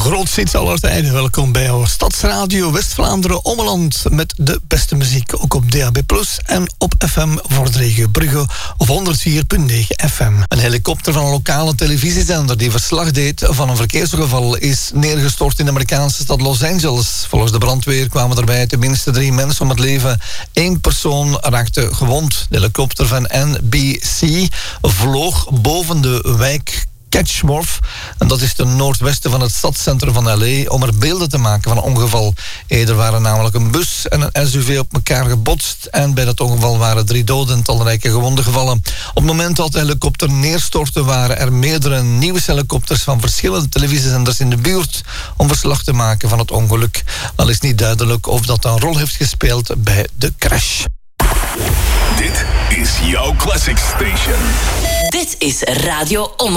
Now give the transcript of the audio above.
grootste hits aller tijden. Welkom bij jouw Stadsradio West-Vlaanderen Ommeland met de beste muziek. Ook op DAB+ en op FM voor de regio Brugge op 104.9 FM. Een helikopter van een lokale televisiezender die verslag deed van een verkeersongeval is neergestort in de Amerikaanse stad Los Angeles. Volgens de brandweer kwamen erbij tenminste 3 mensen om het leven. 1 persoon raakte gewond. De helikopter van NBC vloog boven de wijk Catchmorth, en dat is ten noordwesten van het stadscentrum van L.A., om er beelden te maken van een ongeval. Eerder waren namelijk een bus en een SUV op elkaar gebotst en bij dat ongeval waren 3 doden en talrijke gewonden gevallen. Op het moment dat de helikopter neerstortte waren er meerdere nieuwshelikopters van verschillende televisiezenders in de buurt om verslag te maken van het ongeluk. Al is niet duidelijk of dat een rol heeft gespeeld bij de crash. Dit is jouw Classic Station. Dit is Radio Ommeland.